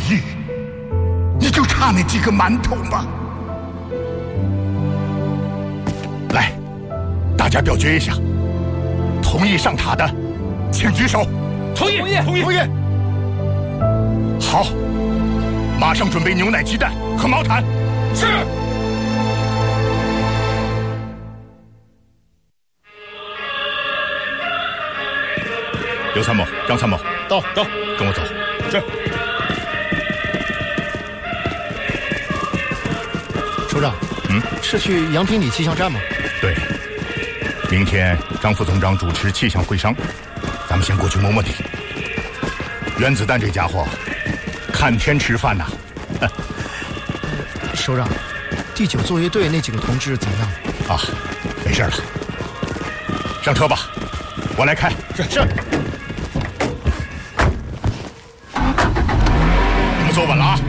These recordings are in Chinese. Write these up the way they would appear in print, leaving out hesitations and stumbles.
玉，你就差那几个馒头吗？来，大家表决一下，同意上塔的，请举手。 同意，同意，同意。 好，马上准备牛奶、鸡蛋和毛毯。 是。 刘参谋、张参谋， 到， 跟我走。 是。 首长，是去杨平里气象站吗？ 对，明天张副总长主持气象会商，咱们先过去摸摸底。原子弹这家伙，看天吃饭呐。 首长，第9作业队那几个同志怎么样？ 啊，没事了。上车吧，我来开。 是。 你们坐稳了啊！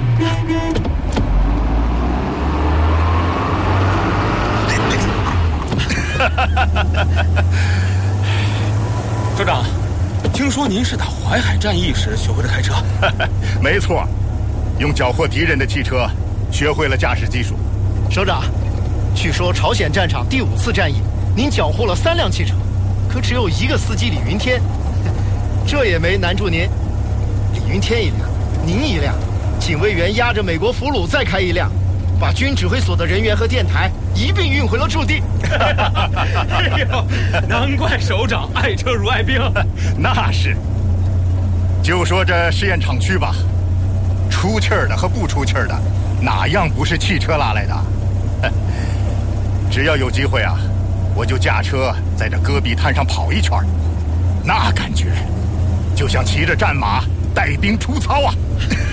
首长，听说您是打淮海战役时学会了开车？ 没错，用缴获敌人的汽车，学会了驾驶技术。 首长，据说朝鲜战场第5次战役，您缴获了3辆汽车，可只有1个司机李云天，这也没难住您。李云天1辆，您1辆，警卫员押着美国俘虏再开1辆，把军指挥所的人员和电台一并运回了驻地。 哎呦，难怪首长爱车如爱兵。 那是。就说这试验场区吧，出气儿的和不出气儿的，哪样不是汽车拉来的？只要有机会啊，我就驾车在这戈壁滩上跑一圈，那感觉就像骑着战马带兵出操啊！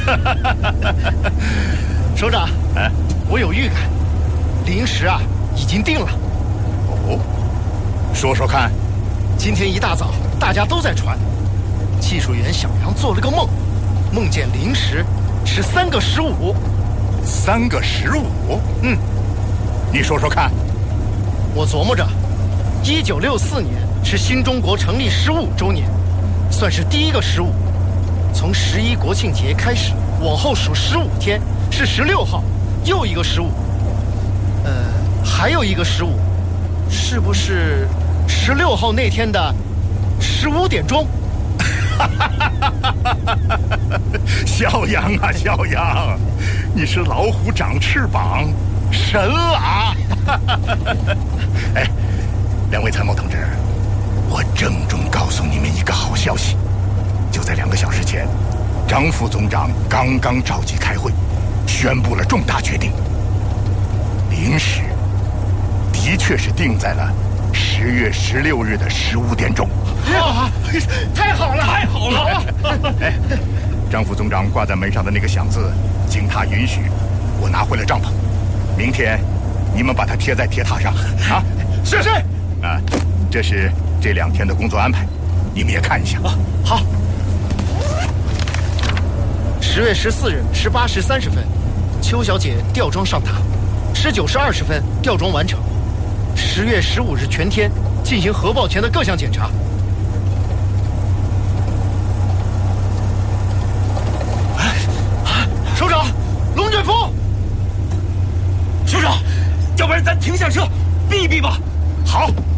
首长，我有预感，临时啊已经定了。 哦，说说看。 今天一大早，大家都在传，技术员小杨做了个梦，梦见临时是3个15。 3个15？你说说看。 我琢磨着，1964年是新中国成立15周年，算是第1个15。从11国庆节开始，往后数15天，是16号，又一个15。还有一个15，是不是16号那天的15点钟？ 小杨啊，小杨，你是老虎长翅膀，神了！哎，2位参谋同志，我郑重告诉你们一个好消息，就在2个小时前，张副总长刚刚召集开会，宣布了重大决定。临时的确是定在了10月16日的15点钟。 太好了， 太好了！ 哎，张副总长挂在门上的那个响字，经他允许，我拿回了帐篷。明天你们把它贴在铁塔上啊！ 是。 啊，这是这2天的工作安排，你们也看一下。 好。10月14日18时30分，邱小姐吊装上塔；19时20分吊装完成。10月15日全天进行核爆前的各项检查。首长，龙卷风！ 首长，要不然咱停下车避一避吧。 好，